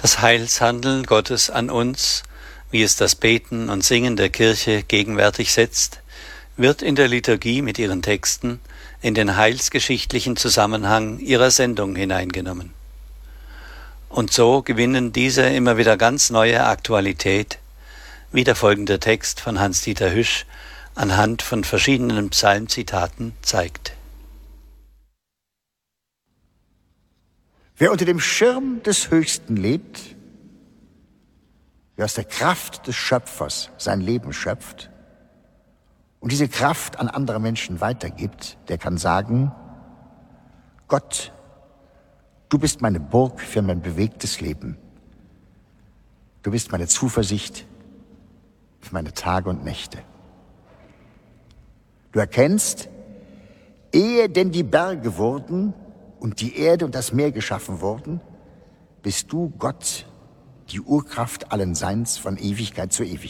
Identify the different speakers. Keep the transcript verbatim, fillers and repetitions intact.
Speaker 1: Das Heilshandeln Gottes an uns, wie es das Beten und Singen der Kirche gegenwärtig setzt, wird in der Liturgie mit ihren Texten in den heilsgeschichtlichen Zusammenhang ihrer Sendung hineingenommen. Und so gewinnen diese immer wieder ganz neue Aktualität, wie der folgende Text von Hans-Dieter Hüsch anhand von verschiedenen Psalmzitaten zeigt.
Speaker 2: Wer unter dem Schirm des Höchsten lebt, wer aus der Kraft des Schöpfers sein Leben schöpft und diese Kraft an andere Menschen weitergibt, der kann sagen: Gott, du bist meine Burg für mein bewegtes Leben. Du bist meine Zuversicht für meine Tage und Nächte. Du erkennst, ehe denn die Berge wurden und die Erde und das Meer geschaffen wurden, bist du Gott, die Urkraft allen Seins von Ewigkeit zu Ewigkeit.